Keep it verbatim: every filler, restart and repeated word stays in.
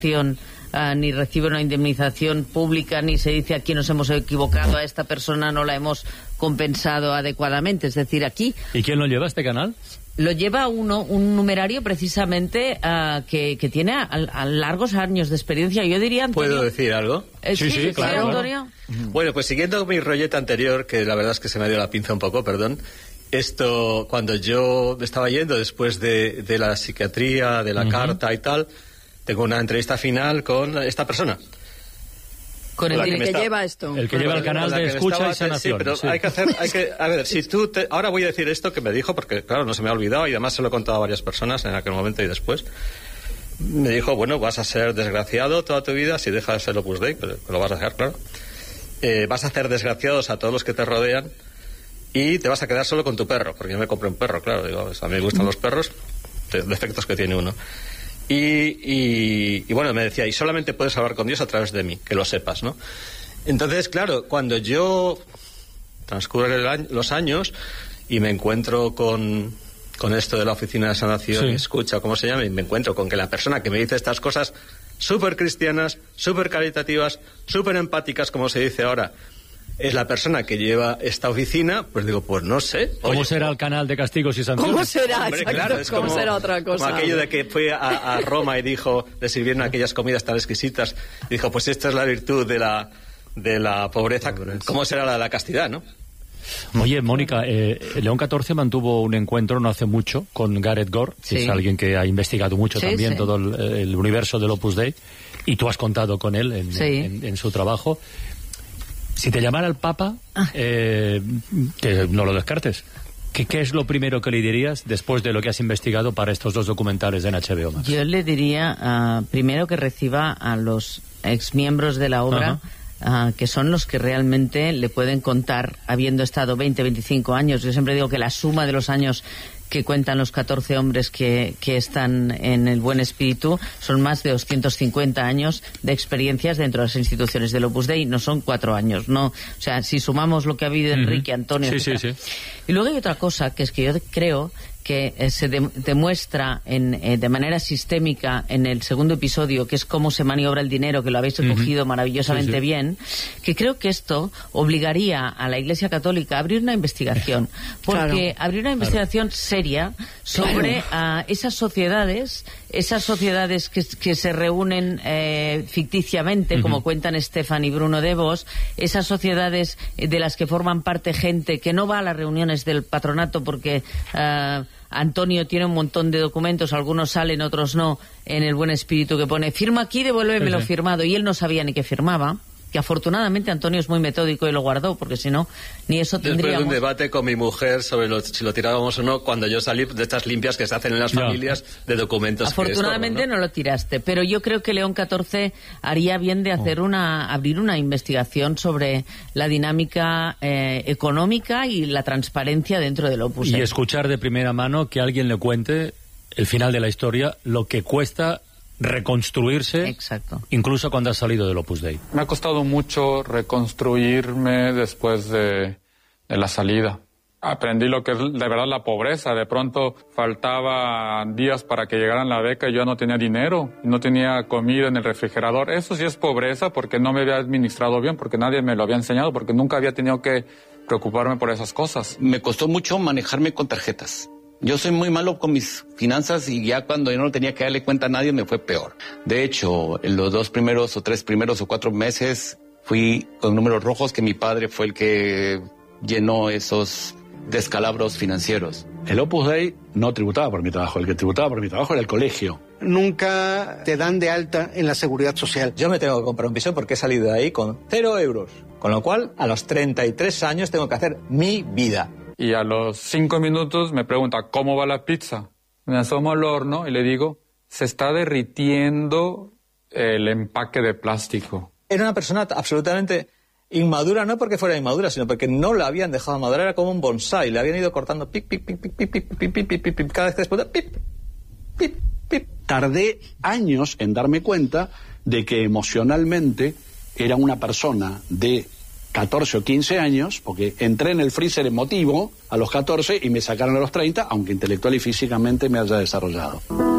Uh, ni recibe una indemnización pública, ni se dice aquí nos hemos equivocado, a esta persona no la hemos compensado adecuadamente. Es decir, aquí... ¿Y quién lo lleva este canal? Lo lleva uno, un numerario precisamente uh, que, que tiene a, a largos años de experiencia. Yo diría, Antonio... ¿Puedo decir algo? Eh, sí, sí, sí, claro. Antonio. Bueno, pues siguiendo mi rollete anterior, que la verdad es que se me dio la pinza un poco, perdón. Esto, cuando yo estaba yendo después de, de la psiquiatría, de la uh-huh. carta y tal... Tengo una entrevista final con esta persona. Con el que, que, que está... lleva esto. El que lleva el canal de escucha y sanación. Sí, pero sí. hay que hacer... Hay que, a ver, si tú... Te, ahora voy a decir esto que me dijo, porque claro, no se me ha olvidado, y además se lo he contado a varias personas en aquel momento y después. Me dijo, bueno, vas a ser desgraciado toda tu vida si dejas el Opus Dei, pero lo vas a hacer, claro. Eh, vas a hacer desgraciados a todos los que te rodean y te vas a quedar solo con tu perro, porque yo me compré un perro, claro. Digo, a mí me gustan los perros, defectos que tiene uno. Y, y, y bueno, me decía, y solamente puedes hablar con Dios a través de mí, que lo sepas, ¿no? Entonces, claro, cuando yo transcurren año, los años y me encuentro con, con esto de la oficina de sanación, sí. escucha, ¿cómo se llama? Y me encuentro con que la persona que me dice estas cosas súper cristianas, súper caritativas, súper empáticas, como se dice ahora, es la persona que lleva esta oficina, pues digo, pues no sé. ¿Cómo Oye, será el canal de castigos y sanciones? ¿Cómo será? Hombre, Exacto, claro, es ¿cómo como, será otra cosa? Como aquello de que fue a, a Roma y dijo, le sirvieron aquellas comidas tan exquisitas, y dijo, pues esta es la virtud de la, de la pobreza. pobreza. ¿Cómo será la de la castidad, no? Oye, Mónica, eh, León catorce mantuvo un encuentro no hace mucho con Gareth Gore, que sí. es alguien que ha investigado mucho sí, también sí. todo el, el universo del Opus Dei, y tú has contado con él en, sí. en, en su trabajo. Si te llamara el Papa, eh, que no lo descartes, ¿qué, ¿qué es lo primero que le dirías después de lo que has investigado para estos dos documentales en H B O Max? Yo le diría, uh, primero, que reciba a los exmiembros de la obra, uh, que son los que realmente le pueden contar, habiendo estado veinte, veinticinco años. Yo siempre digo que la suma de los años que cuentan los catorce hombres que, que están en el Buen Espíritu son más de doscientos cincuenta años de experiencias dentro de las instituciones del Opus Dei. No son cuatro años, no. O sea, si sumamos lo que ha habido Enrique, Antonio, sí, sí, sí. Y luego hay otra cosa, que es que yo creo que eh, se de, demuestra en, eh, de manera sistémica en el segundo episodio, que es cómo se maniobra el dinero, que lo habéis recogido uh-huh. maravillosamente sí, sí. bien, que creo que esto obligaría a la Iglesia Católica a abrir una investigación, porque claro. abrir una investigación claro. seria sobre claro. uh, esas sociedades, esas sociedades que, que se reúnen eh, ficticiamente, uh-huh. como cuentan Estefan y Bruno de Vos, esas sociedades de las que forman parte gente que no va a las reuniones del patronato porque... Uh, Antonio tiene un montón de documentos, algunos salen, otros no, en el Buen Espíritu, que pone firma aquí, devuélvemelo sí, sí. firmado, y él no sabía ni que firmaba, que afortunadamente Antonio es muy metódico y lo guardó, porque si no, ni eso tendríamos. Después de un debate con mi mujer sobre lo, si lo tirábamos o no, cuando yo salí de estas limpias que se hacen en las no. familias de documentos. Afortunadamente estorban, ¿no? no lo tiraste, pero yo creo que León catorce haría bien de hacer una, abrir una investigación sobre la dinámica eh, económica y la transparencia dentro del Opus Dei. Y escuchar de primera mano que alguien le cuente el final de la historia, lo que cuesta reconstruirse. Exacto. Incluso cuando has salido del Opus Dei. Me ha costado mucho reconstruirme después de, de la salida. Aprendí lo que es de verdad la pobreza. De pronto faltaban días para que llegaran la beca y yo no tenía dinero, no tenía comida en el refrigerador. Eso sí es pobreza, porque no me había administrado bien, porque nadie me lo había enseñado, porque nunca había tenido que preocuparme por esas cosas. Me costó mucho manejarme con tarjetas. Yo soy muy malo con mis finanzas y ya cuando yo no tenía que darle cuenta a nadie me fue peor. De hecho, en los dos primeros o tres primeros o cuatro meses fui con números rojos, que mi padre fue el que llenó esos descalabros financieros. El Opus Dei no tributaba por mi trabajo, el que tributaba por mi trabajo era el colegio. Nunca te dan de alta en la seguridad social. Yo me tengo que comprar un piso porque he salido de ahí con cero euros, con lo cual a los treinta y tres años tengo que hacer mi vida. Y a los cinco minutos me pregunta, ¿cómo va la pizza? Me asomo al horno y le digo, se está derritiendo el empaque de plástico. Era una persona absolutamente inmadura, no porque fuera inmadura, sino porque no la habían dejado madurar, era como un bonsai, le habían ido cortando pip, pip, pip, pip, pip, pip, pip, pip, pip, pip, cada vez que después pip, pip, pip. Tardé años en darme cuenta de que emocionalmente era una persona de catorce o quince años, porque entré en el freezer emotivo a los catorce y me sacaron a los treinta, aunque intelectual y físicamente me haya desarrollado.